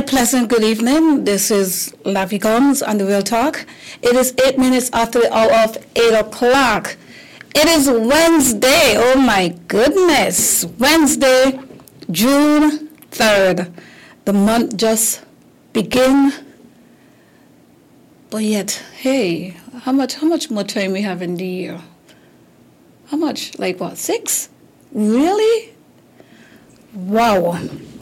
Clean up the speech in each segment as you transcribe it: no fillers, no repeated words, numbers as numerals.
Pleasant good evening. This is Lavi Gomes on the Real Talk. It is 8 minutes after the hour of 8 o'clock. It is Wednesday. Oh my goodness. Wednesday, June 3rd. The month just began. But yet, hey, how much more time we have in the year? How much? Like what, 6? Really? Wow.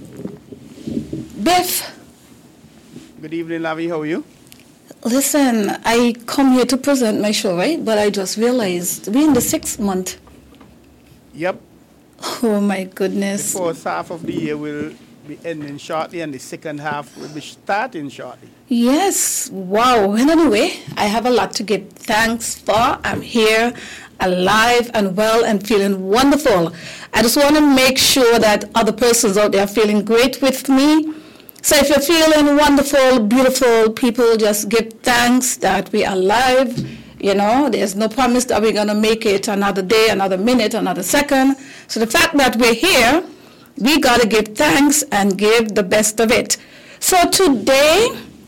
Biff. Good evening, Lavi. How are you? Listen, I come here to present my show, right? But I just realized we're in the 6th month. Yep. Oh my goodness. The first half of the year will be ending shortly and the second half will be starting shortly. Yes. Wow. And anyway, I have a lot to give thanks for. I'm here, alive and well and feeling wonderful. I just want to make sure that other persons out there are feeling great with me. So if you're feeling wonderful, beautiful, people just give thanks that we are alive. You know, there's no promise that we're going to make it another day, another minute, another second. So the fact that we're here, we got to give thanks and give the best of it. So today,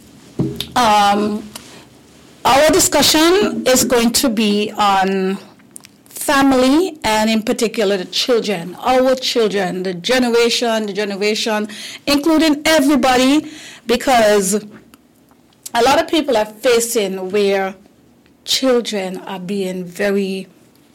our discussion is going to be on family, and in particular the children, our children, the generation, including everybody, because a lot of people are facing where children are being very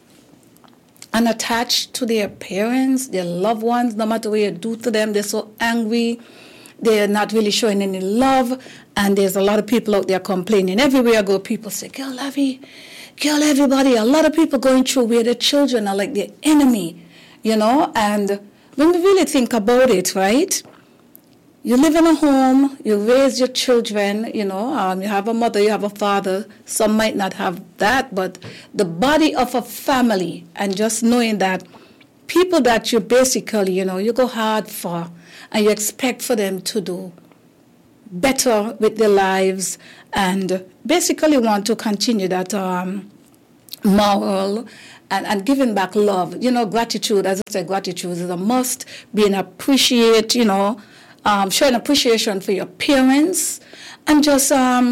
unattached to their parents, their loved ones. No matter what you do to them, they're so angry. They're not really showing any love, and there's a lot of people out there complaining. Everywhere I go, people say, "Girl, Lavi, girl, everybody." A lot of people going through where their children are like their enemy, you know. And when we really think about it, right? You live in a home, you raise your children, you know. You have a mother, you have a father. Some might not have that, but the body of a family, and just knowing that people that you basically, you know, you go hard for, and you expect for them to do better with their lives, and basically want to continue that moral and giving back love. You know, gratitude, as I said, gratitude is a must. Being appreciate, you know, showing appreciation for your parents, and just,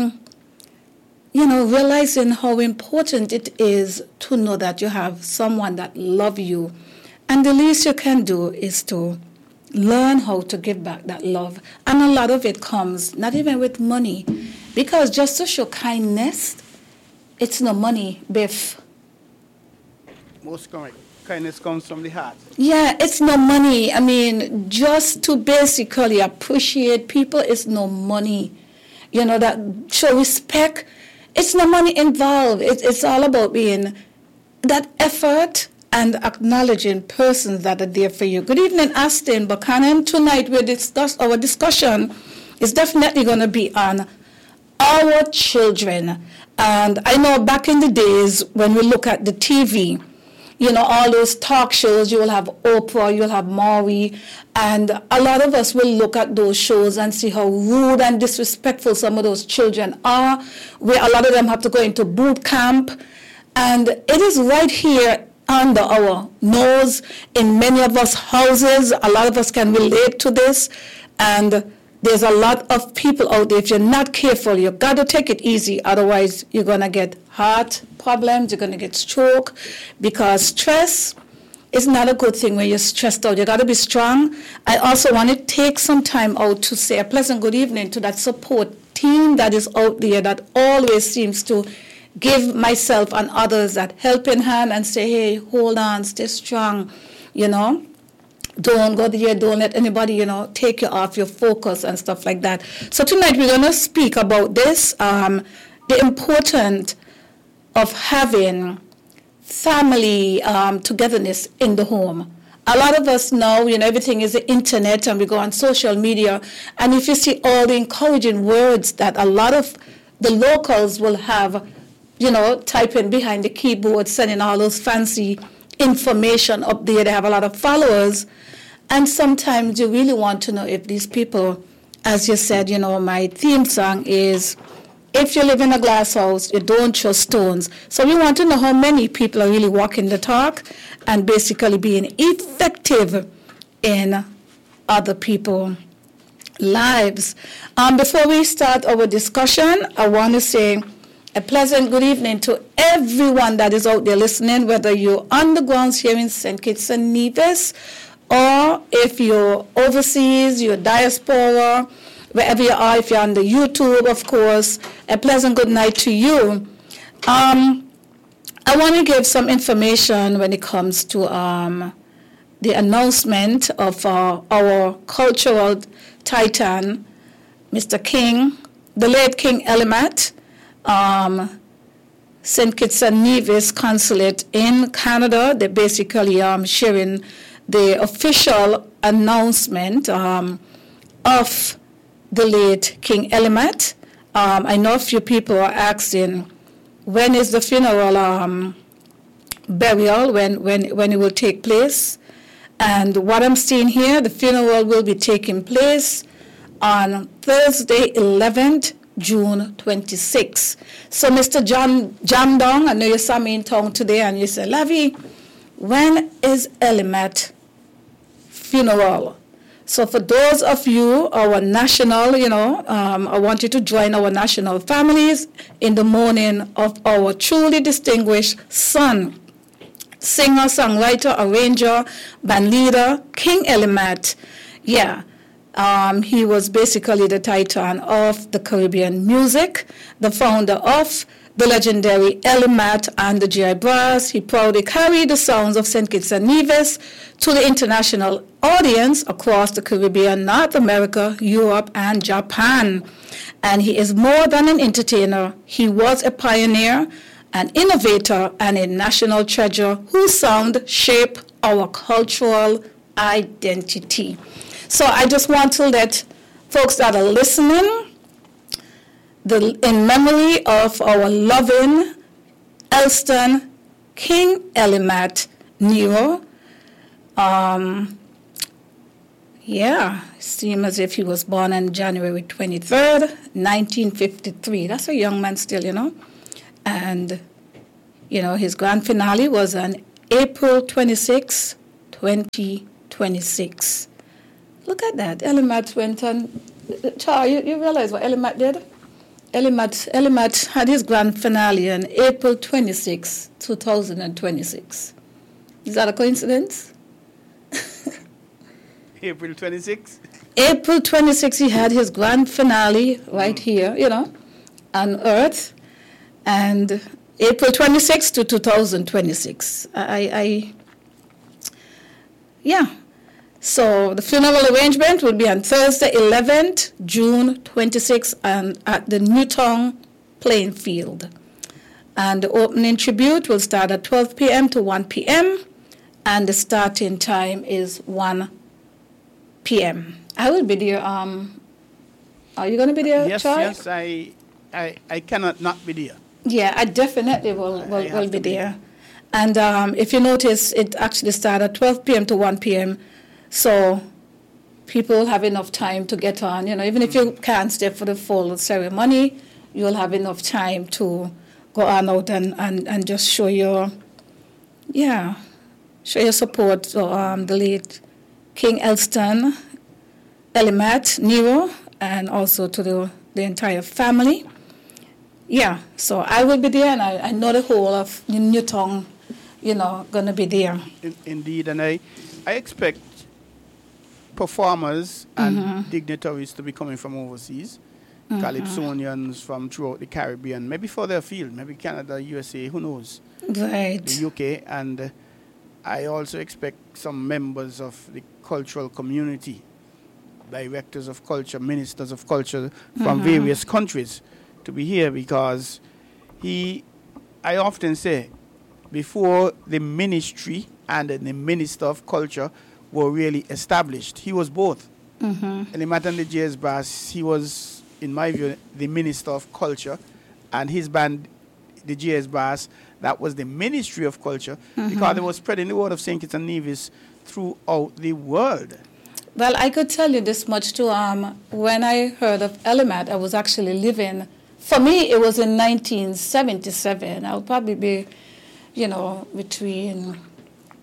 you know, realizing how important it is to know that you have someone that loves you. And the least you can do is to learn how to give back that love. And a lot of it comes not even with money, because just to show kindness, it's no money, Biff. Most correct. Kindness comes from the heart. Yeah, it's no money. I mean, just to basically appreciate people is no money. You know, that show respect, it's no money involved. It's all about being that effort and acknowledging persons that are there for you. Good evening, Aston Buchanan. Tonight our discussion is definitely going to be on our children. And I know back in the days when we look at the TV, you know, all those talk shows, you will have Oprah, you'll have Maury, and a lot of us will look at those shows and see how rude and disrespectful some of those children are, where a lot of them have to go into boot camp. And it is right here under our nose in many of us houses. A lot of us can relate to this, and there's a lot of people out there. If you're not careful, you got to take it easy, otherwise you're going to get heart problems, you're going to get stroke, because stress is not a good thing when you're stressed out. You got to be strong. I also want to take some time out to say a pleasant good evening to that support team that is out there that always seems to give myself and others that helping hand and say, hey, hold on, stay strong, you know. Don't go there, don't let anybody, you know, take you off your focus and stuff like that. So tonight we're going to speak about this, the importance of having family togetherness in the home. A lot of us know, you know, everything is the internet, and we go on social media, and if you see all the encouraging words that a lot of the locals will have, you know, typing behind the keyboard, sending all those fancy information up there. They have a lot of followers. And sometimes you really want to know if these people, as you said, you know, my theme song is, if you live in a glass house, you don't throw stones. So we want to know how many people are really walking the talk and basically being effective in other people lives. Before we start our discussion, I want to say a pleasant good evening to everyone that is out there listening, whether you're on the grounds here in St. Kitts and Nevis, or if you're overseas, you're diaspora, wherever you are, if you're on the YouTube, of course, a pleasant good night to you. I want to give some information when it comes to the announcement of our cultural titan, Mr. King, the late King Elimat, St. Kitts and Nevis Consulate in Canada. They're basically sharing the official announcement of the late King Elimat. I know a few people are asking, when is the funeral burial, when it will take place? And what I'm seeing here, the funeral will be taking place on Thursday, 11th June 26. So, Mr. John Dong, I know you saw me in town today, and you said, Lavi, when is Elimat funeral? So, for those of you, our national, I want you to join our national families in the mourning of our truly distinguished son, singer, songwriter, arranger, band leader, King Elimat. Yeah, he was basically the titan of the Caribbean music, the founder of the legendary Elimat and the GI Brass. He proudly carried the sounds of St. Kitts and Nevis to the international audience across the Caribbean, North America, Europe, and Japan. And he is more than an entertainer. He was a pioneer, an innovator, and a national treasure whose sound shaped our cultural identity. So I just want to let folks that are listening, in memory of our loving Elston King Elimat Nero. Seems as if he was born on January 23rd, 1953. That's a young man still, And, his grand finale was on April 26, 2026. Look at that. Elimat went on. Charles, you realize what Elimat did? Elimat had his grand finale on April 26, 2026. Is that a coincidence? April 26? April 26, he had his grand finale right here, on Earth. And April 26 to 2026. So the funeral arrangement will be on Thursday, 11th June 26, and at the Newtown playing field. And the opening tribute will start at 12 p.m. to 1 p.m., and the starting time is 1 p.m. I will be there. Are you going to be there, Troy? Yes, I cannot not be there. Yeah, I definitely will be there. And if you notice, it actually starts at 12 p.m. to 1 p.m., so people have enough time to get on. Even if you can't stay for the full ceremony, you'll have enough time to go on out and just show your support to the late King Elston Elimat Nero, and also to the entire family. Yeah, so I will be there, and I know the whole of Newtown, going to be there. Indeed, and I expect performers and dignitaries to be coming from overseas, calypsonians from throughout the Caribbean, maybe further afield, maybe Canada, USA, who knows? Right. The UK, and I also expect some members of the cultural community, directors of culture, ministers of culture from various countries to be here, because I often say, before the ministry and the minister of culture were really established, he was both. Elimat and the GS Brass, he was, in my view, the minister of culture, and his band, the GS Brass, that was the ministry of culture, because they were spreading the word of St. Kitts and Nevis throughout the world. Well, I could tell you this much too. When I heard of Elimat, I was actually living. For me, it was in 1977. I'll probably be, between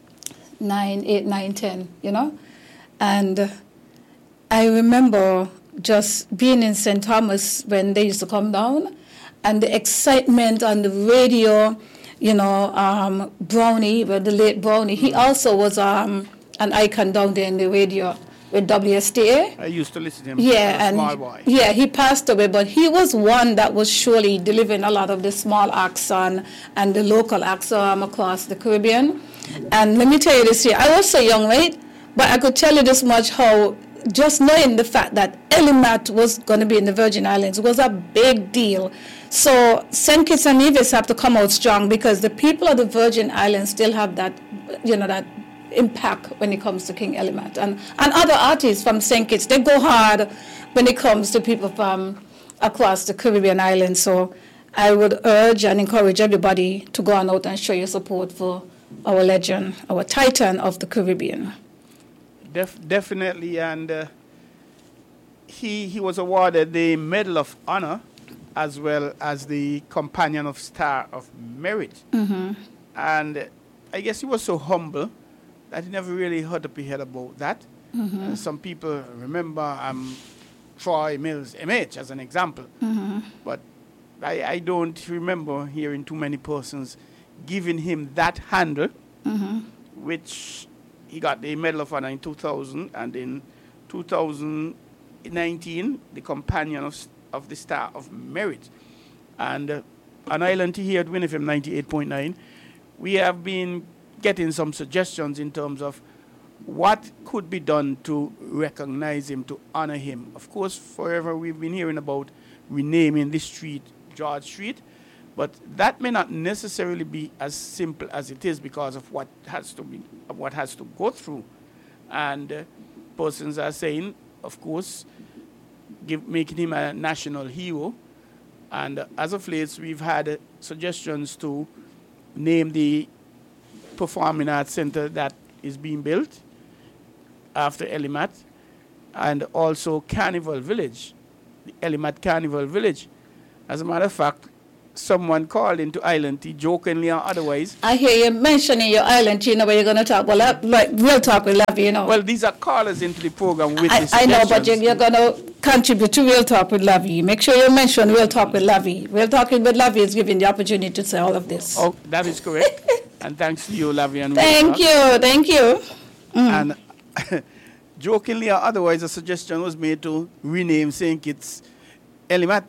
8, 9, 10, And I remember just being in St. Thomas when they used to come down, and the excitement on the radio, Brownie, the late Brownie, he also was an icon down there in the radio with WSTA. I used to listen to him. Yeah, as a small boy. Yeah, he passed away, but he was one that was surely delivering a lot of the small acts and the local acts across the Caribbean. And let me tell you this here, I was so young, right? But I could tell you this much, how just knowing the fact that Elimat was going to be in the Virgin Islands was a big deal. So St. Kitts and Nevis have to come out strong, because the people of the Virgin Islands still have that, that impact when it comes to King Elimat. And other artists from St. Kitts, they go hard when it comes to people from across the Caribbean islands. So I would urge and encourage everybody to go on out and show your support for our legend, our titan of the Caribbean. Definitely, and he was awarded the Medal of Honor as well as the Companion of Star of Merit. Mm-hmm. And I guess he was so humble that he never really heard up his head about that. Mm-hmm. Some people remember Troy Mills, MH, as an example. Mm-hmm. But I don't remember hearing too many persons giving him that handle, Mm-hmm. which he got the Medal of Honor in 2000, and in 2019, the Companion of the Star of Merit. And on Island Tea here at Win FM 98.9, we have been getting some suggestions in terms of what could be done to recognize him, to honor him. Of course, forever we've been hearing about renaming this street George Street, but that may not necessarily be as simple as it is because of what has to go through. And persons are saying, of course, making him a national hero. And as of late, we've had suggestions to name the Performing Arts Center that is being built after Elimat, and also Carnival Village, the Elimat Carnival Village. As a matter of fact, someone called into Island Tea, jokingly or otherwise. I hear you mentioning your Island Tea, but you're going to talk, we'll talk with Lavi, Well, these are callers into the program with the I know, but you're going to contribute to Real Talk with Lavi. Make sure you mention Real Talk with Lavi. Real Talk with Lavi is giving the opportunity to say all of this. Oh, that is correct. And thanks to you, Lavi. And thank you. And jokingly or otherwise, a suggestion was made to rename St. Kitts Elimat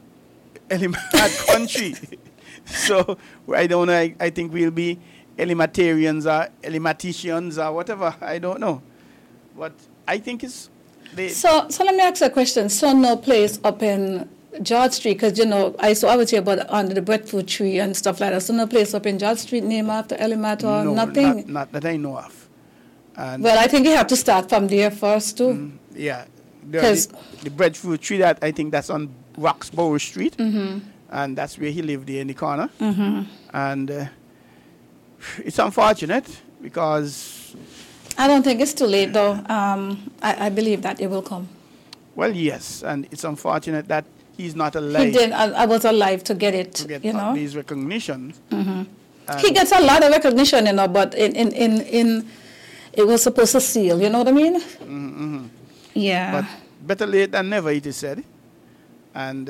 Country. So I don't know. I think we'll be Elimatarians or Elimaticians or whatever. I don't know. But I think it's... So let me ask a question. So no place up in George Street, because, I would say about under the breadfruit tree and stuff like that. So no place up in George Street named after Elimat or nothing? Not that I know of. And well, I think you have to start from there first, too. Yeah. The breadfruit tree, that I think that's on Roxborough Street. Mm-hmm. And that's where he lived there in the corner. Mm-hmm. And it's unfortunate because... I don't think it's too late, though. I believe that it will come. Well, yes. And it's unfortunate that he's not alive. He didn't. I was alive to get it, to get these recognitions. Mm-hmm. He gets a lot of recognition, but in it was supposed to seal, you know what I mean? Mm-hmm. Yeah. But better late than never, it is said. And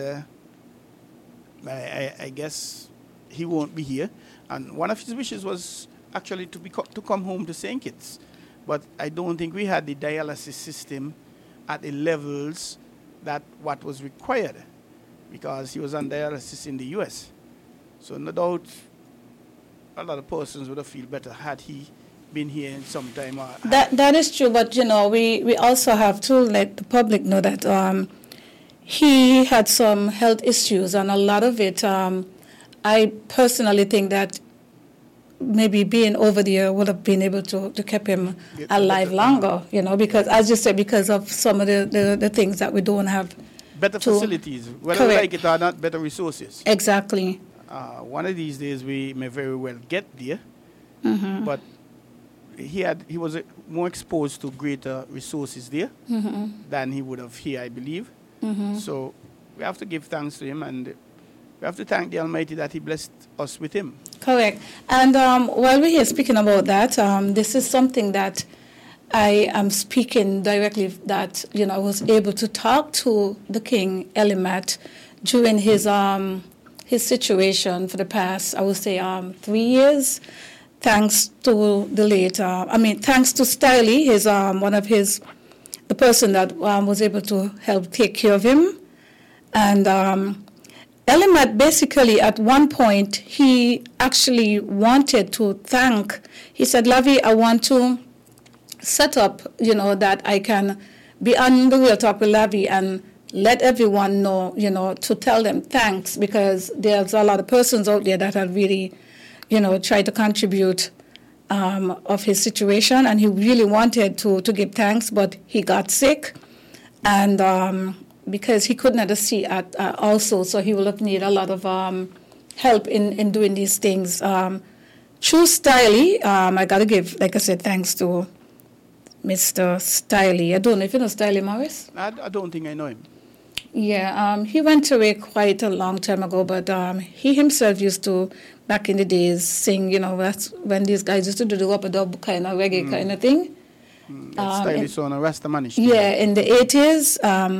I guess he won't be here. And one of his wishes was actually to come home to St. Kitts. But I don't think we had the dialysis system at the levels that what was required, because he was on dialysis in the U.S. So no doubt a lot of persons would have felt better had he been here in some time. That is true, but we also have to let the public know that he had some health issues, and a lot of it, I personally think that maybe being over there would have been able to keep him alive longer, because, as you said, because of some of the things that we don't have. Better facilities, whether we like it or not, better resources. Exactly. One of these days we may very well get there, mm-hmm. but he was more exposed to greater resources there mm-hmm. than he would have here, I believe. Mm-hmm. So we have to give thanks to him, and we have to thank the Almighty that he blessed us with him. Correct. And while we're here speaking about that, this is something that I am speaking directly that, I was able to talk to the King Elimat during his situation for the past, I would say, 3 years, thanks to the late, thanks to Stiley, the person that was able to help take care of him. And Elimat basically, at one point, he actually wanted to thank, he said, Lavi, I want to set up, that I can be on the Real Talk with Lavi and let everyone know, to tell them thanks, because there's a lot of persons out there that have really, tried to contribute of his situation, and he really wanted to give thanks, but he got sick, and because he could not see also, so he will need a lot of help in doing these things. True Stiley, I got to give, like I said, thanks to Mr. Stiley. I don't know if you know Stiley Morris. I don't think I know him. Yeah, he went away quite a long time ago, but he himself used to, back in the days, sing, that's when these guys used to do the rub-a-dub kind of reggae kind of thing. Stiley son of Rastamanish. Yeah, in the 80s.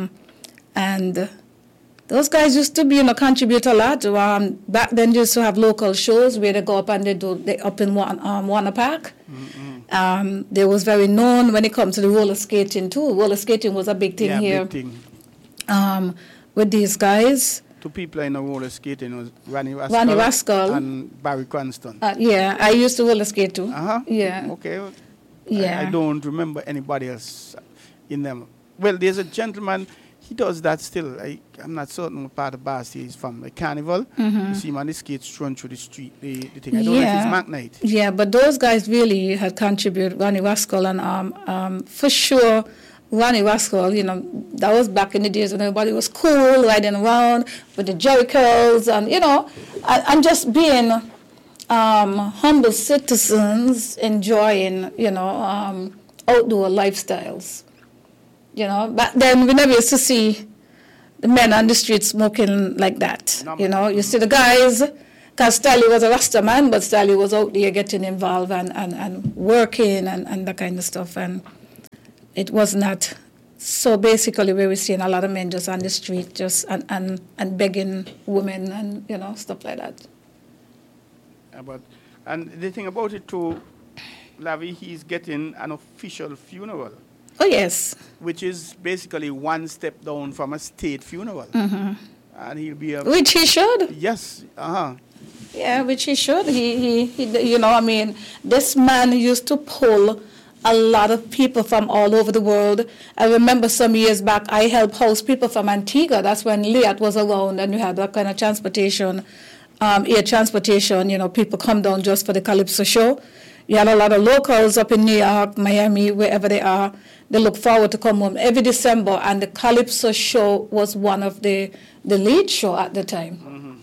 And those guys used to be, contribute a lot. Back then, they used to have local shows where they go up and they up in Warner Park. They was very known when it comes to the roller skating too. Roller skating was a big thing here. Big thing. With these guys. Two people in the roller skating was Ronnie Rascal and Barry Cranston. Yeah, I used to roller skate too. Yeah. Okay. Yeah. I don't remember anybody else in them. Well, there's a gentleman. He does that still. I'm not certain what part of Basti he's from. The Carnival. You see him on the skates run through the street. The thing. I don't know if it's Mac Knight. Yeah, but those guys really had contributed. Ronnie Rascal and for sure, Ronnie Rascal. That was back in the days when everybody was cool, riding around with the Jerichos, and and just being humble citizens, enjoying outdoor lifestyles. Back then we never used to see the men on the street smoking like that. You see the guys, because Stiley was a Rasta man, but Stiley was out there getting involved and working and that kind of stuff. And it was not so basically where we're seeing a lot of men just on the street just and begging women and stuff like that. And the thing about it too, Lavi, he's getting an official funeral. Oh, yes. Which is basically one step down from a state funeral. And he'll be which he should. Yes. Yeah, which he should. He this man used to pull a lot of people from all over the world. I remember some years back, I helped house people from Antigua. That's when Liat was around, and we had that kind of transportation, air transportation. People come down just for the Calypso show. You had a lot of locals up in New York, Miami, wherever they are. They look forward to come home every December, and the Calypso show was one of the lead show at the time.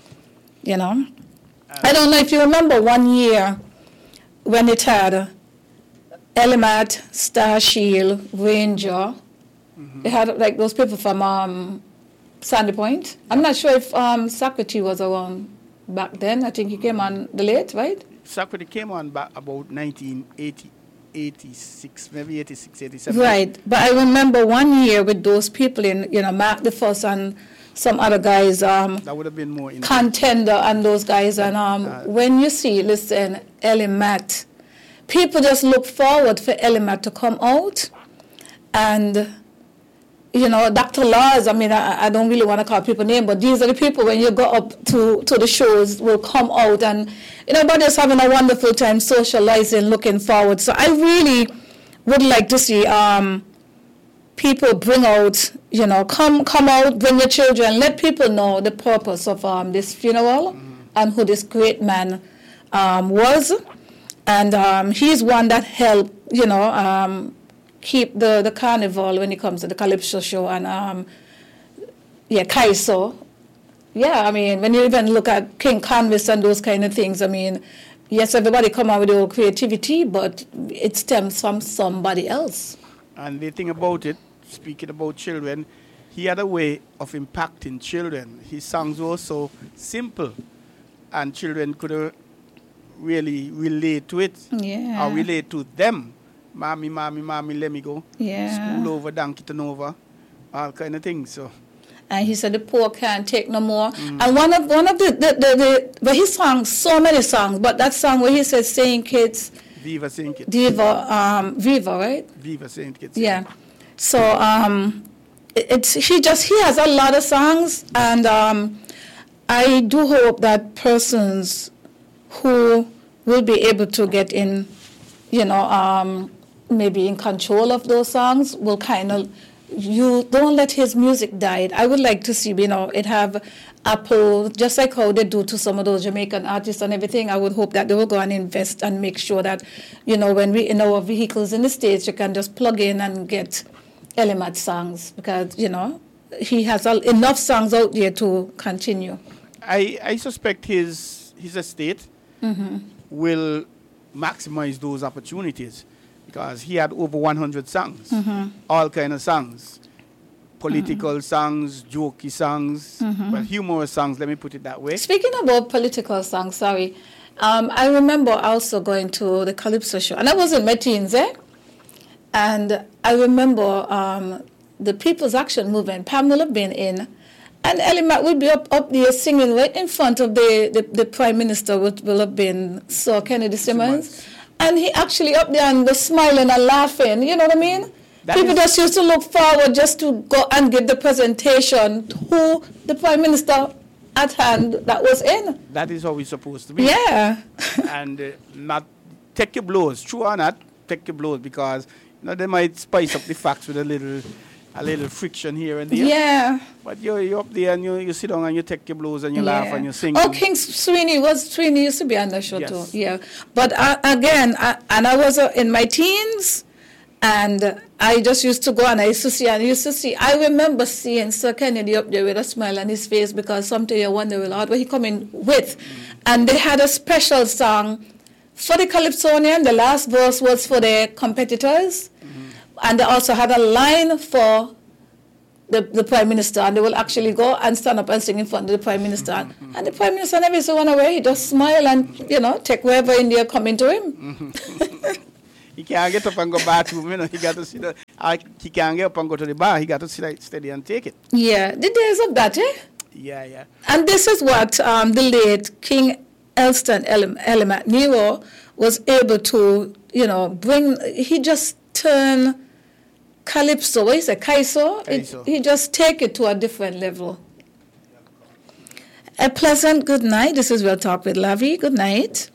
I don't know if you remember one year when it had Elimat, Star Shield, Ranger. They had like those people from Sandy Point. I'm not sure if Socrates was around back then. I think he came on the late, right? Socrates came on back about 1980. 86, maybe 86, 87. Right, but I remember one year with those people in, Mark the First and some other guys. That would have been more Contender and those guys. And when you see, listen, Elimat, people just look forward for Elimat to come out. And, Dr. Laws, I don't really want to call people names, but these are the people when you go up to the shows will come out and, everybody's having a wonderful time socializing, looking forward. So I really would like to see people bring out, come out, bring your children, let people know the purpose of this funeral and who this great man was. And he's one that helped, keep the carnival when it comes to the Calypso show and Kaiso. Yeah, when you even look at King Canvas and those kind of things, yes, everybody come out with their creativity, but it stems from somebody else. And the thing about it, speaking about children, he had a way of impacting children. His songs were so simple, and children could really relate to it or relate to them Mommy, mommy, mommy, let me go. Yeah. School over, donkey turn over, all kind of things. So And he said the poor can't take no more. And one of the but he sang so many songs, but that song where he said Saint Kitts, Viva Saint Kitts. Viva, right? Viva Saint Kitts. Yeah. So he has a lot of songs, and I do hope that persons who will be able to get in, maybe in control of those songs will kind of, you don't let his music die. I would like to see, it have Apple, just like how they do to some of those Jamaican artists and everything. I would hope that they will go and invest and make sure that, when we in our vehicles in the States, you can just plug in and get Elimat songs, because, he has enough songs out there to continue. I suspect his estate will maximize those opportunities, because he had over 100 songs, all kind of songs, political songs, jokey songs, well, humorous songs, let me put it that way. Speaking about political songs, sorry, I remember also going to the Calypso show, and I was in my teens, and I remember the People's Action Movement, Pam will have been in, and Elimat would be up there singing right in front of the Prime Minister, which will have been Sir Kennedy Simmons. And he actually up there and was smiling and laughing, you know what I mean? People just used to look forward just to go and give the presentation to the Prime Minister at hand that was in. That is how it's supposed to be. Yeah. And not take your blows, true or not, take your blows, because they might spice up the facts with a little friction here and there. Yeah. But you're up there and you sit down and you take your blows and you laugh and you sing. Oh, King Sweeney used to be on the show too. Yeah. But again, I was in my teens, and I just used to go and I used to see. I remember seeing Sir Kennedy up there with a smile on his face, because sometimes you wonder, Lord, what he coming with. And they had a special song for the Calypsonian. The last verse was for the competitors. And they also had a line for the Prime Minister, and they will actually go and stand up and sing in front of the Prime Minister. And the Prime Minister never saw one away. He just smile and, take wherever in there coming to him. He can't get up and go bathroom, he got to sit there. He can't get up and go to the bar. He got to sit steady and take it. Yeah, the days of that, Yeah. And this is what the late King Elston Elimat Nero was able to, bring. He just turned Calypso, what is it, Kaiso? He just take it to a different level. A pleasant good night. This is Real Talk with Lavi. Good night.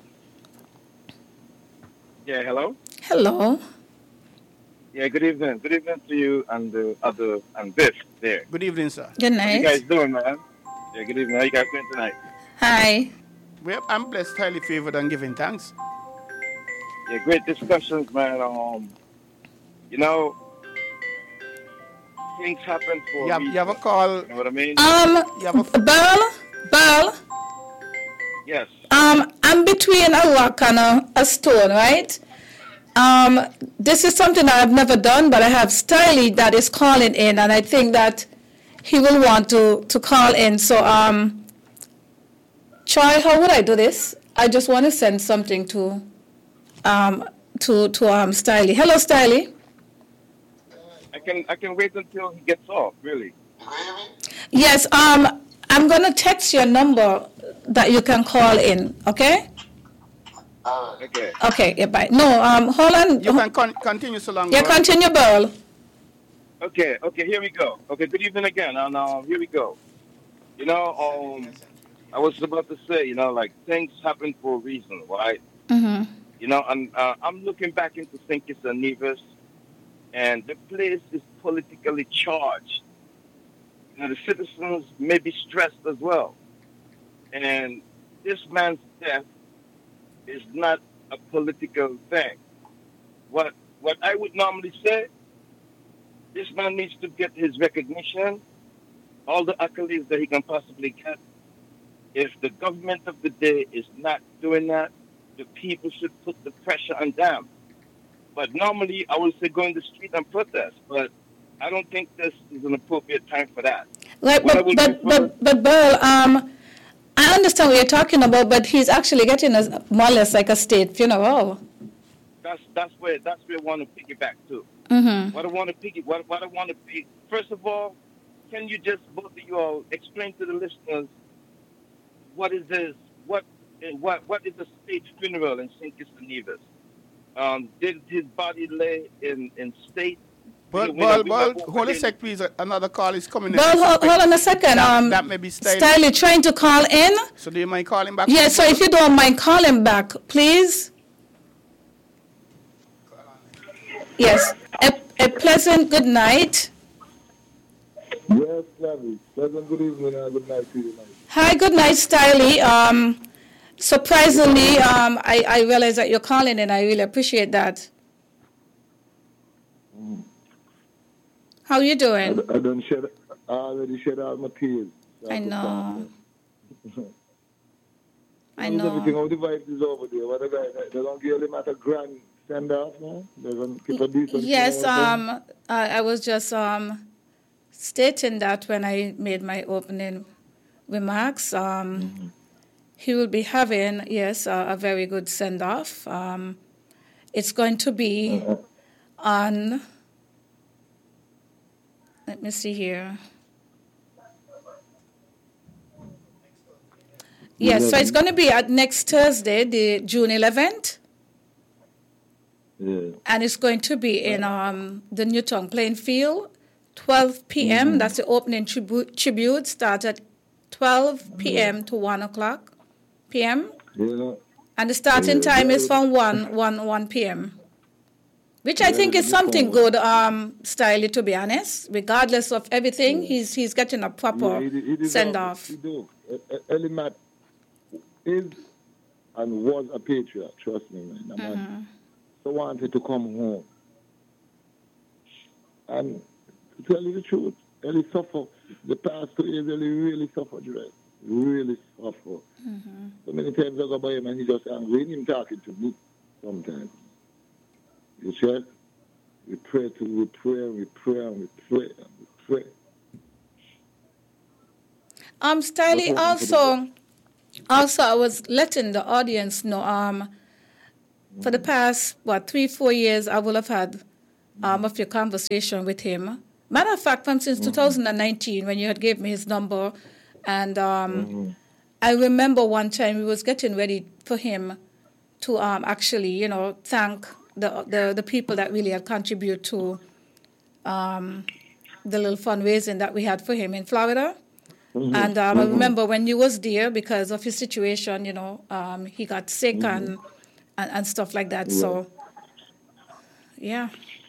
Yeah, hello? Hello. Yeah, good evening. Good evening to you and the other, and Biff there. Good evening, sir. Good night. How you guys doing, man? Yeah, good evening. How you guys doing tonight? Hi. Well, I'm blessed, highly favored, and giving thanks. Yeah, great discussions, man. Things happen for you have a call. You know what I mean? Burl. Yes. I'm between a rock and a stone, right? This is something I've never done, but I have Stylie that is calling in, and I think that he will want to call in. So, Troy, how would I do this? I just want to send something to Stylie. Hello, Stylie. I can wait until he gets off, really. Yes, I'm going to text your number that you can call in, okay? Okay. Okay, yeah, bye. No, hold on. You can continue so long. Yeah, continue, Burl. Okay, here we go. Okay, good evening again, and here we go. I was about to say, things happen for a reason, right? Mm-hmm. And I'm looking back into St. Kitts and Nevis, and the place is politically charged. The citizens may be stressed as well. And this man's death is not a political thing. What I would normally say, this man needs to get his recognition, all the accolades that he can possibly get. If the government of the day is not doing that, the people should put the pressure on them. But normally, I would say go in the street and protest, but I don't think this is an appropriate time for that. Right, but Burl, I understand what you're talking about, but he's actually getting more or less like a state funeral. that's where I want to piggyback to. Mm-hmm. What I want to pick. First of all, can you just both of you all explain to the listeners what is this? What is a state funeral in St. Kitts and Nevis? Did his body lay in state? Hold a sec, please. Another call is coming in. Well, hold on a second. That may be Styly trying to call in. So do you mind calling back? Yeah, so if you don't mind calling back, please. Yes. A pleasant good night. Yes, lovely. Pleasant good evening and good night to you, mate. Hi, good night, Styly. Surprisingly, I realize that you're calling and I really appreciate that. How you doing? I already shed all my tears. I know. I Everything, know. all the vibes is over there. What the guy, they don't give him at a grand send-off, no? They don't keep a decent... Yes, I was just stating that when I made my opening remarks. He will be having, yes, a very good send-off. It's going to be on, let me see here. Yes, so it's going to be at next Thursday, the June 11th. Yeah. And it's going to be in the Newtown playing field, 12 p.m. That's the opening tribute. Start at 12 p.m. to 1 o'clock p.m. Yeah. And the starting time is from 1 p.m. Which I think is something good, Styly, to be honest. Regardless of everything, he's getting a proper send-off. He do. Ellie Matt is and was a patriot, trust me, man. So wanted to come home. And to tell you the truth, Ellie suffered. The past 2 years, Ellie really suffered, right? Really suffered. So many times I go by him and he just angry. And him talking to me sometimes. You check? We pray. Styly, also I was letting the audience know, for the past, 3-4 years, I will have had a few conversation with him. Matter of fact, from since 2019, when you had gave me his number, and I remember one time we was getting ready for him to actually, thank the people that really had contributed to the little fundraising that we had for him in Florida. And I remember when you was there, because of his situation, he got sick and stuff like that. Yeah. So, yeah.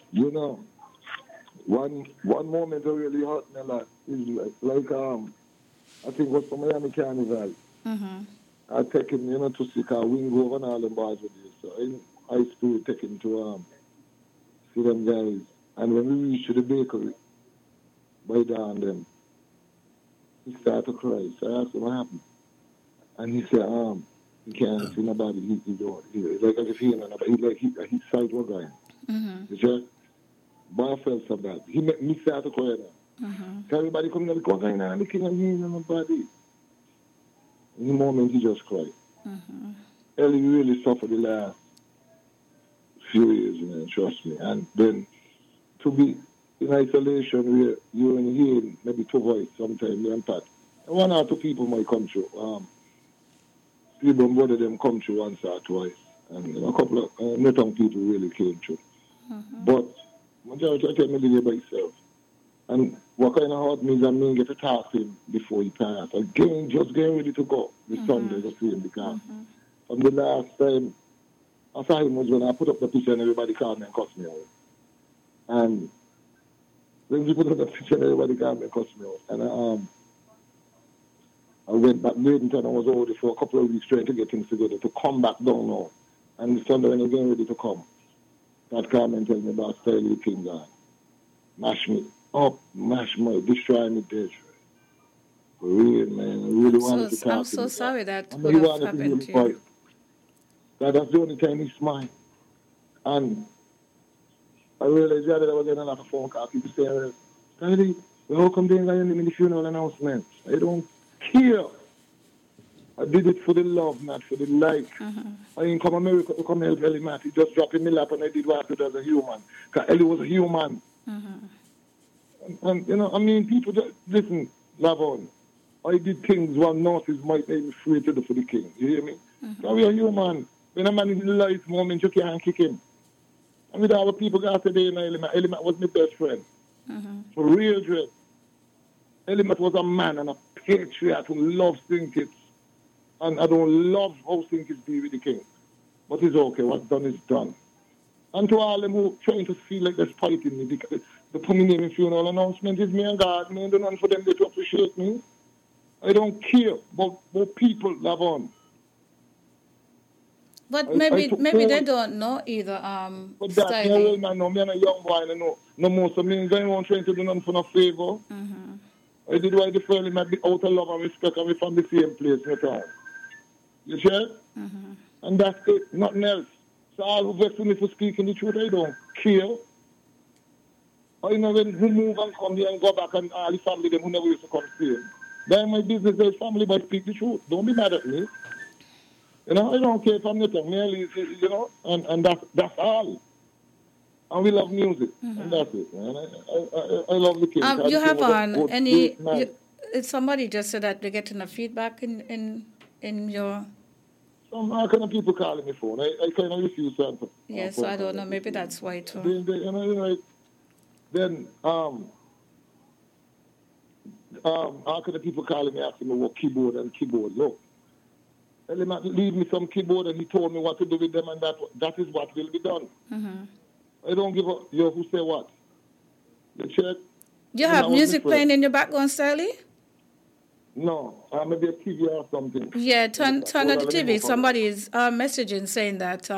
One moment that really hurt me a lot is like I think it was for Miami Carnival. I take him, to see Wingo and all the bars with you. So in high school, take him to see them guys. And when we reached the bakery, by down them, he started to cry. So I asked him what happened. And he said, he can't see nobody. He don't. It's like as if he ain't nobody. His sight was going. You see? But I felt so bad. He made me start to cry now. So everybody coming in, going on, looking at me and nobody. In the moment, he just cried. Ellie really suffered the last few years, man, trust me. And then to be in isolation where you only hear maybe 2 voices sometimes, the impact. And 1 or 2 people might come through. People, both of them come through once or twice. And a couple of Newtown people really came through. But majority of them live by himself. And what kind of hurt me is I mean get to talk to him before he passed. Again, just getting ready to go this Sunday to see him because from the last time I saw him was when I put up the picture and everybody called me and cussed me out. And when you put up the picture and everybody called me and cussed me out. And I went back Bradenton and was over there for a couple of weeks trying to get things together to come back down now. And this Sunday when I'm getting ready to come, that called me and tell me about Styly King God. Mash me up, mash me, destroy me dead. For real, man. I really wanted to talk to him. I'm so sorry that would have happened to you. That's the only time he smiled. And I realized that I was getting a lot of phone calls. People saying, Styly, how come they ain't got him in the funeral announcement? I don't care. I did it for the love, not for the like. I didn't come America to come help Ellie Matt. He just dropped in my lap and I did what I could as a human. Because Ellie was a human. And, you know, I mean, people just, listen, Lavon, I did things one notice might make me free to do for the king. You hear me? So we are human. When a man is in the life moment, you can't kick him. And with our people got today in Ellie Matt was my best friend. For real, Dread. Ellie Matt was a man and a patriot who loves Stinkits. And I don't love how Stinkits be with the king. But it's okay. What's done is done. And to all them who trying to feel like they're fighting me because they put me name in funeral announcement is me and God. Me and do nothing for them to appreciate me. I don't care about people, Lavon. But maybe they don't know either. But that no man, no, me and a young boy, no more. So me going on trying to do nothing for no favor. I did why the family might be out of love and respect and we from the same place, no time. You sure? And that's it, nothing else. So all who vex me for speaking the truth, I don't care. I know when who move and come here and go back and all the family them who never used to come see. Then my business is family, but speak the truth. Don't be mad at me. You know, I don't care if I'm not merely, you know, and that's all. And we love music, and that's it, man. I love the king. You have on any? Somebody just said that they're getting a feedback in your. Some kind of people calling me phone. I kind of refuse to answer. Yes, so I don't know. Maybe that's why too. Then how can the people calling me asking me what keyboard? Look, Ellie Matt leave me some keyboard and he told me what to do with them, and that is what will be done. I don't give a you who say what. You check. You have music playing in your background, Stanley? No, maybe a TV or something. Yeah, turn on the TV. Somebody is messaging saying that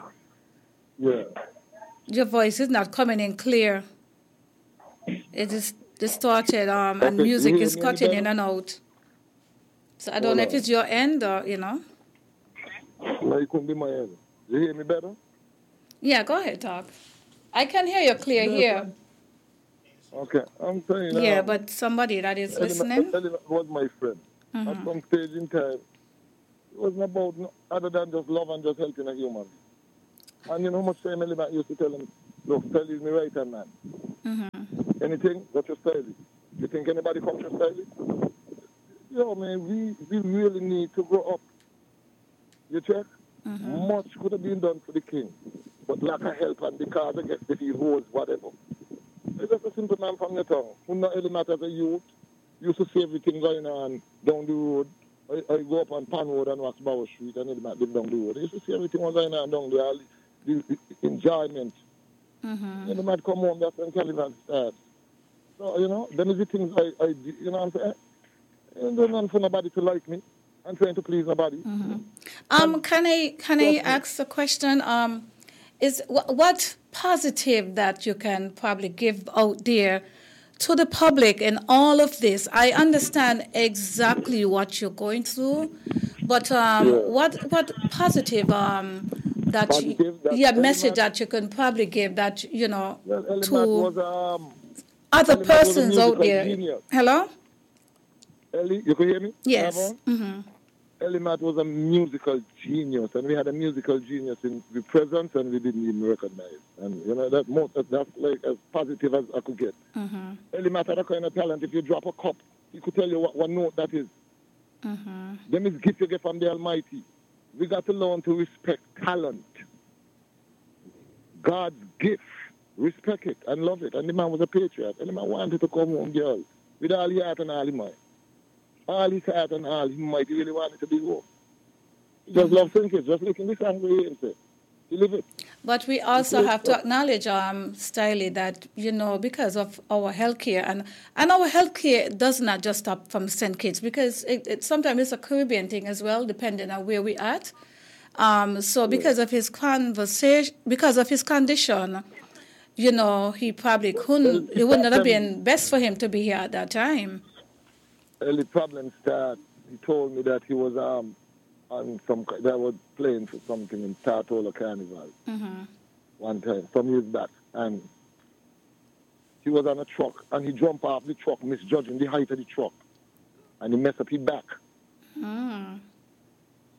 your voice is not coming in clear. It is distorted and music is cutting in and out. So I don't know if it's your end or, you know. No, it couldn't be my end. You hear me better? Yeah, go ahead, talk. I can hear you clear here. Okay, I'm saying. Yeah, but somebody that is listening. Ellie was my friend. At some stage in time, it wasn't about other than just love and just helping a human. And you know how much time Ellie Matt used to tell him, look, Stanley is my right hand man. Anything, that's your Stanley. You think anybody comes to Stanley? Yo, man, we really need to grow up. You check? Much could have been done for the king, but lack of help and because I get the heroes, whatever. It's just a simple man from your tongue. Who not Ellie Matt as a youth, used to see everything going on down the road. I go up on Pan Road and watch Bower Street and Ellie Matt live down the road. I used to see everything was going on down there, the enjoyment. Ellie Matt come home, that's when Caliban starts. So, you know, them is the things I you know what I'm saying? I don't do nothing for nobody to like me. I'm trying to please nobody. Can I ask a question? Is what positive that you can probably give out there to the public in all of this? I understand exactly what you're going through, but what positive message that you can probably give that to other persons out there? Genius. Hello. Ellie, you can hear me? Yes. Ellie Matt was a musical genius, and we had a musical genius in the presence, and we didn't even recognize. And you know that's like as positive as I could get. Ellie Matt had a kind of talent. If you drop a cup, he could tell you what note that is. Then it's gift you get from the Almighty. We got to learn to respect talent, God's gift. Respect it and love it. And the man was a patriot. And the man wanted to come home, girl, with all his heart and all his mind. All his heart and all his might, he really wanted to be home. He just loved Stinkits, just looking this song we him say. He live it. But we also have to acknowledge, Stiley, that, you know, because of our healthcare, and our healthcare does not just stop from St. Kitts, because it sometimes it's a Caribbean thing as well, depending on where we're at. So because of his condition, you know, he probably couldn't, it wouldn't have been best for him to be here at that time. Early problem started. He told me that he was on they were playing for something in Tartola Carnival one time, some years back. And he was on a truck, and he jumped off the truck, misjudging the height of the truck. And he messed up his back.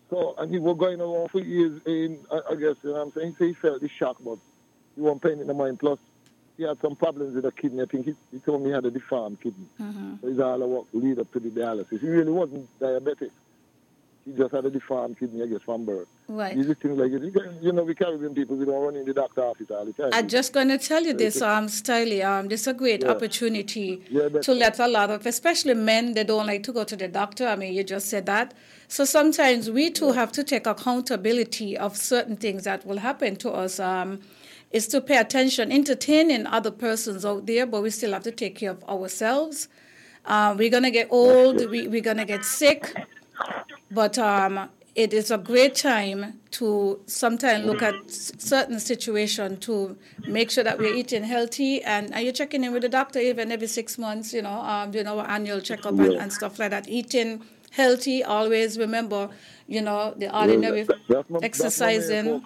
So, and he was going around for years I guess, you know what I'm saying? He felt the shock, but he wasn't paying it in the mind. Plus, he had some problems with the kidney. I think he told me he had a deformed kidney. So it's all a work lead up to the dialysis. He really wasn't diabetic. He just had a deformed kidney, I guess, from birth. Right. These things like it. You know, we Caribbean people, we don't run in the doctor office all the time. I'm just going to tell you this, Stiley. This is a great opportunity to let a lot of, especially men, they don't like to go to the doctor. I mean, you just said that. So sometimes we too have to take accountability of certain things that will happen to us. Is to pay attention, entertaining other persons out there, but we still have to take care of ourselves. We're going to get old, we're going to get sick, but it is a great time to sometimes look at certain situations to make sure that we're eating healthy, and you're checking in with the doctor even every 6 months, doing our annual checkup and stuff like that. Eating healthy, always remember, the ordinary exercising.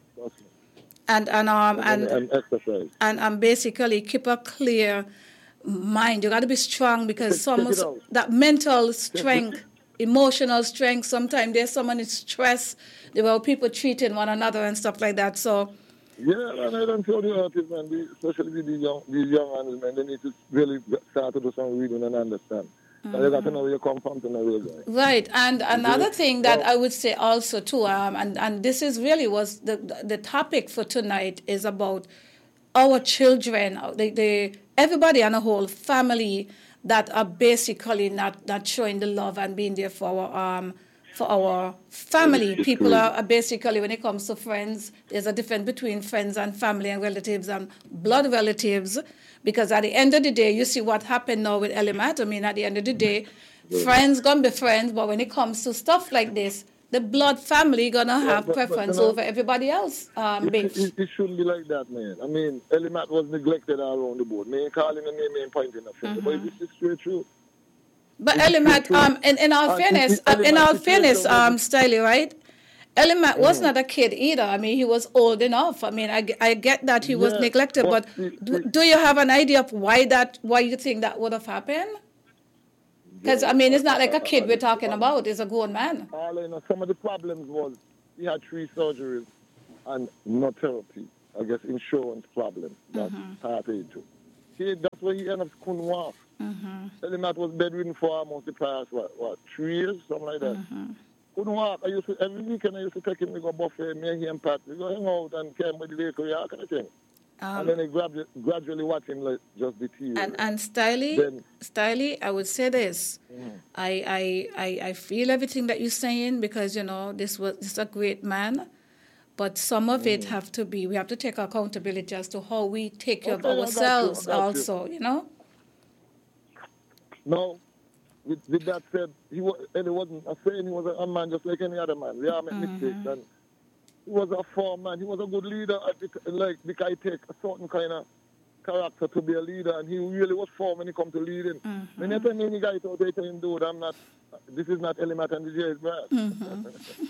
And exercise. And basically keep a clear mind. You got to be strong because that mental strength, emotional strength. Sometimes there's someone in stress. There were people treating one another and stuff like that. So and I don't tell the artists, man, especially these young ones, man, they need to really start to do some reading and understand. You got to know where you come from to know where you're going. Right, and another thing that I would say also too, and this is really was the topic for tonight is about our children, everybody on a whole family that are basically not showing the love and being there for our family. People are basically, when it comes to friends, there's a difference between friends and family and relatives and blood relatives. Because at the end of the day, you see what happened now with Elimat. I mean, at the end of the day, friends gonna be friends, but when it comes to stuff like this, the blood family gonna have preference over everybody else. It shouldn't be like that, man. I mean, Elimat was neglected all around the board. Me calling him, me pointing a finger, but this is straight true. But Elimat, in all fairness, Stiley, right? Elimat was not a kid either. I mean, he was old enough. I mean, I get that he was neglected, but do you have an idea of why you think that would have happened? Because, I mean, it's not like a kid we're talking about. It's a grown man. Some of the problems was he had 3 surgeries and no therapy. I guess insurance problem that part into. That's why he ended up couldn't walk. Elimat was bedridden for almost the past, 3 years, something like that. Couldn't walk. Every weekend I used to take him to go buffet, me and Pat. We go hang out and came with the lake, kind of thing. And then I gradually watch him like just the TV. And Stiley, I would say this. I feel everything that you're saying because, this is a great man. But some of it we have to take accountability as to how we take care of ourselves also, No. With that said, he wasn't afraid. He was a man just like any other man. We all make mistakes, and he was a firm man. He was a good leader. Because he take a certain kind of character to be a leader, and he really was firm when he come to leading. When you tell me any guy out there telling dude, this is not Elimat and the J's, man.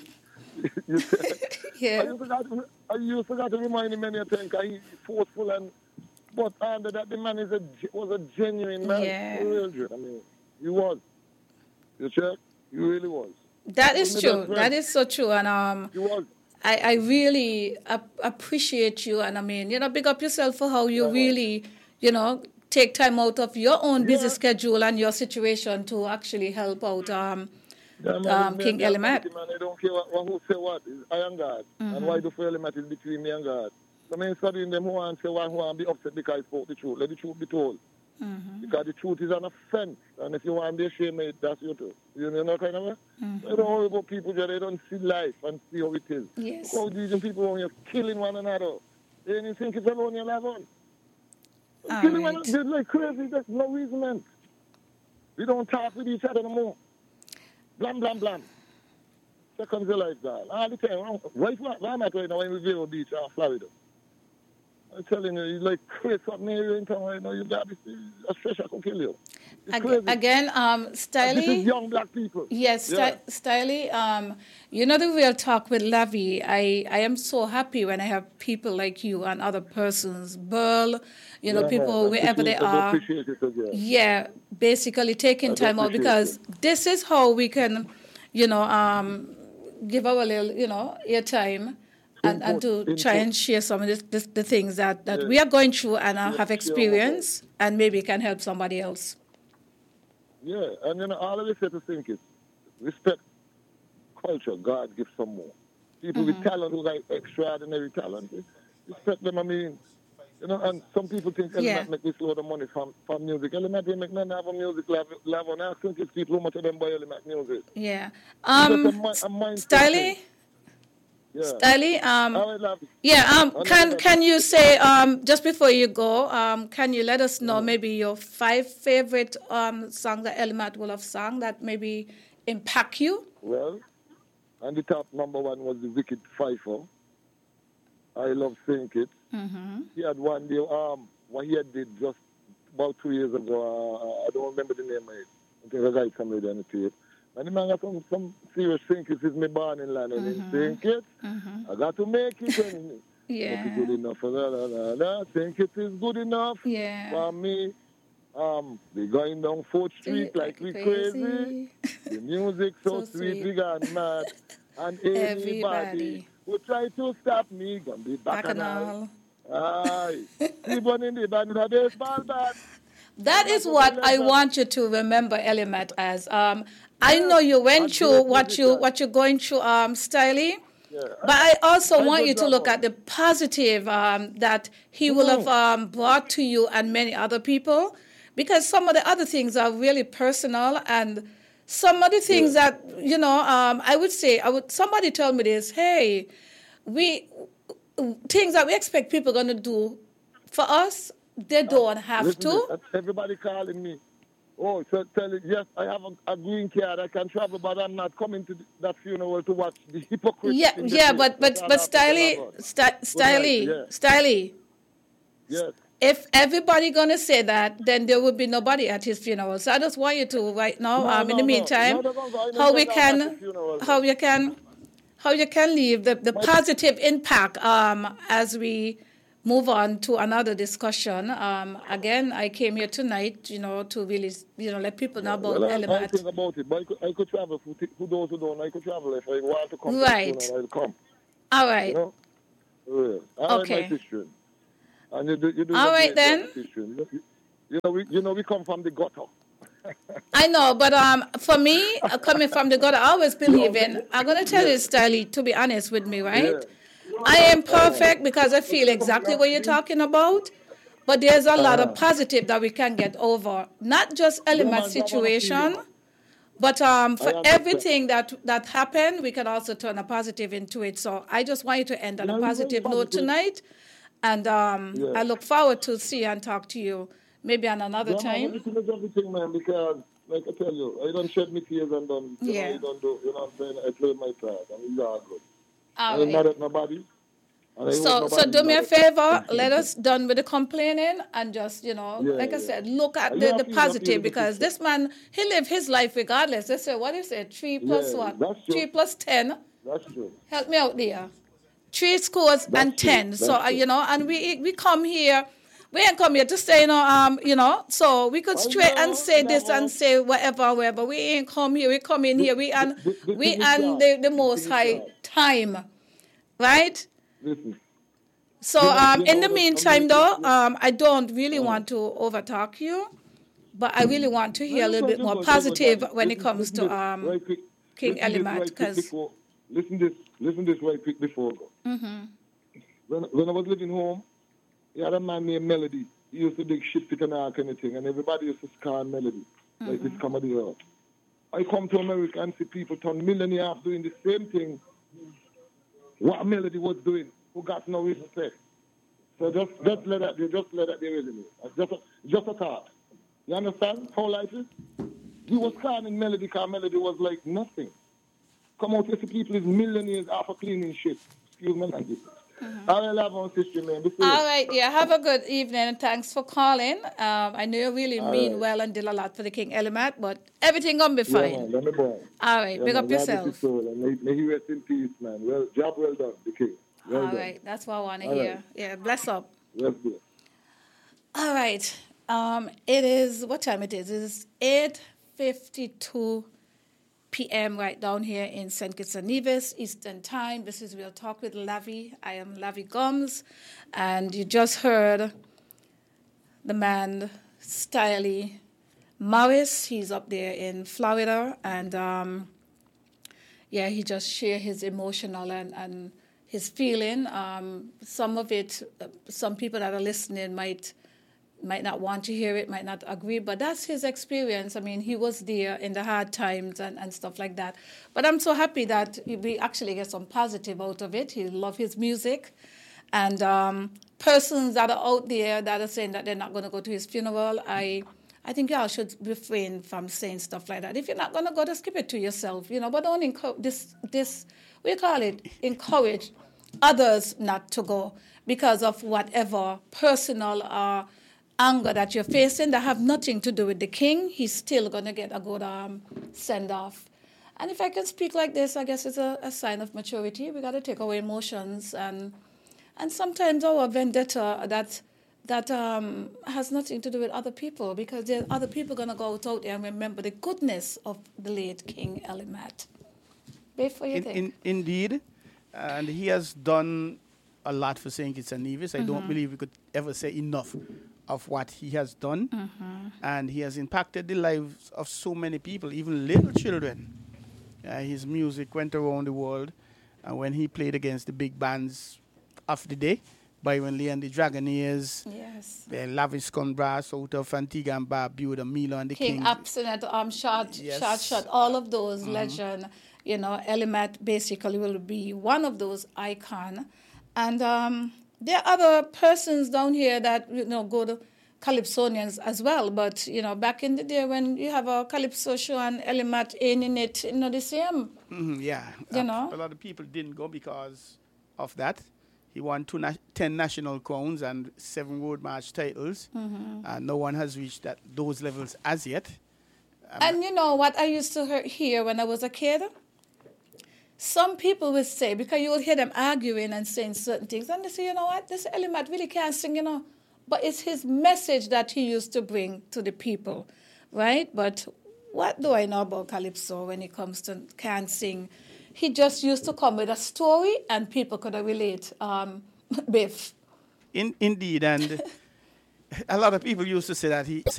I used to remind him many times because he's forceful but under that the man was a genuine man. Yeah. I mean, he was. You check? He really was. That is true. That is so true. And he was. I really appreciate you. And I mean, big up yourself for how you really, take time out of your own busy schedule and your situation to actually help out King Elimat. I don't care who say what. It's iron God. And why do for Elimat is between me and God. So I mean, studying them who want to say who want to be upset because I spoke the truth. Let the truth be told. Because the truth is an offense. And if you want to be ashamed, that's your truth. You know kind of way? I don't worry about people that they don't see life and see how it is. Yes. Look how these people when you're killing one another. They don't think it's alone you're living. Killing one another, they're like crazy. There's no reason, man. We don't talk with each other no more. Blam, blam, blam. Second the lifestyle. All the time. Right now in Vero Beach, Florida. I'm telling you, you like crazy something here in town right now. You got to be a stretch I can kill you. Again, Stiley. This is young black people. Yes, Stiley. The real talk with Lavi. I am so happy when I have people like you and other persons, Burl, people wherever they are. Appreciate it again. Yeah, basically taking time out because this is how we can, give our little, airtime and to try and share some of the things that we are going through and have experience, and maybe can help somebody else. Yeah, and all of this to think is respect culture. God gives some more. People with talent who got extraordinary talent, respect them. I mean, and some people think Element make this load of money from music. Element they make none have a music level. Now I think it's people who much of them buy Element music. Yeah. Styly? Yeah. Styly, can you say, just before you go, can you let us know maybe your 5 favorite songs that Element will have sung that maybe impact you? Well, and the top number 1 was the Wicked Fifer. I love Think It. Mm-hmm. He had one day, what he had did just about 2 years ago, I don't remember the name of it. I think I got somebody on the tape. And the man got some serious Think It. It's me born in land and Think It. Mm-hmm. I got to make it. And yeah. Make it good enough for that. Think it is good enough for me. We going down 4th Street like we crazy. The music so sweet, we got mad. And everybody who try to stop me, gonna be bacchanal. Aye. Keep on in the band with a baseball bat. That is what I want you to remember Element as. I know you went through what you're going through, Styly. Yeah. But I also want you to look at the positive that he will have brought to you and many other people, because some of the other things are really personal, and some of the things that, I would say, somebody told me this, hey, things that we expect people are going to do for us, they don't have to. Everybody calling me. Oh, so tell it, yes, I have a green card. I can travel, but I'm not coming to that funeral to watch the hypocrites. But Styly. Yes. If everybody gonna say that, then there would be nobody at his funeral. So I just want you to right now, in the meantime, how you can leave the positive impact as we move on to another discussion. Again, I came here tonight, to really, let people know about Element. I think about it, but I could travel for those who don't. I could travel if I want to come. Right. I'll come. All right. Okay. My sister. And you do all right then. We come from the gutter. I know, but for me, coming from the gutter, I always believe in. I'm gonna tell you, Styly, to be honest with me, right? Yeah. I am perfect because I feel exactly what you're talking about, but there's a lot of positive that we can get over. Not just Element situation, but for everything that happened, we can also turn a positive into it. So I just want you to end on a positive note tonight. And I look forward to see and talk to you maybe on another time. Everything is everything, man, because, like I tell you, I don't shed my tears and don't, I don't do, what I'm saying? I play my part, and it's all good. I ain't mad at nobody. So do me a favor, let us done with the complaining and just, like I said, look at the positive, because this man, he lived his life regardless. They say, what is it, 3 plus what? 3 plus 10? That's true. Help me out there. 3 scores and 10. So, and we come here. We ain't come here to say, so we could straight and say this and say whatever. We ain't come here. We come in here. We and the Most High time. Right? So, in the meantime, though, I don't really want to overtalk you, but I really want to hear a little bit more positive when it comes to King Element, because... Listen this right quick before I go. Mm-hmm. When I was living home, he had a man named Melody. He used to dig shit pick and arc anything, and everybody used to scan Melody, like this comedy out. I come to America and see people turn millionaires doing the same thing what Melody was doing, who got no respect. So just let that be resume. Just a thought. You understand how life is? He was scanning Melody because Melody was like nothing. Come out here, see people is millionaires after cleaning shit. Excuse me language. All right, have a good evening and thanks for calling. I know you really mean well and did a lot for the King Element, but everything gonna be fine. All right, big up yourself. May he rest in peace, man. Well, job well done, the King. Well done. Right, that's what I want to hear. Right. Yeah, bless up. Yes, good. All right, it is, what time it is? It is 8:52 p.m. right down here in St. Kitts and Nevis, Eastern Time. This is Real Talk with Lavi. I am Lavi Gomes, and you just heard the man, Stylie Morris. He's up there in Florida, and he just shared his emotional and his feeling. Some of it, some people that are listening might not want to hear it, might not agree, but that's his experience. I mean, he was there in the hard times and stuff like that. But I'm so happy that we actually get some positive out of it. He loves his music. And persons that are out there that are saying that they're not going to go to his funeral, I think y'all should refrain from saying stuff like that. If you're not going to go, just keep it to yourself, but don't encourage others not to go because of whatever personal anger that you're facing that have nothing to do with the king. He's still going to get a good send-off. And if I can speak like this, I guess it's a sign of maturity. We got to take our emotions and sometimes our vendetta that has nothing to do with other people, because there are other people going to go out there and remember the goodness of the late King Elimat. Babe, what do you think? Indeed. And he has done a lot for St. Kitts and Nevis. I don't believe we could ever say enough of what he has done. And he has impacted the lives of so many people, even little children. His music went around the world. And when he played against the big bands of the day, Byron Lee and the Dragonaires, yes, the Lavish Brass out of Antigua and Barbuda, Milo and the King. King Abstinent, shot, all of those legend. Elimat basically will be one of those icon. And there are other persons down here that, go to Calypsonians as well. But, back in the day when you have a Calypso show and Elimat ain't in it, the same. A lot of people didn't go because of that. He won 10 national crowns and 7 road march titles. And no one has reached those levels as yet. And you know what I used to hear when I was a kid? Some people would say, because you would hear them arguing and saying certain things, and they say, you know what, this Elimat really can't sing, But it's his message that he used to bring to the people, right? But what do I know about Calypso when it comes to can't sing? He just used to come with a story and people could relate. Biff. Indeed, and a lot of people used to say that he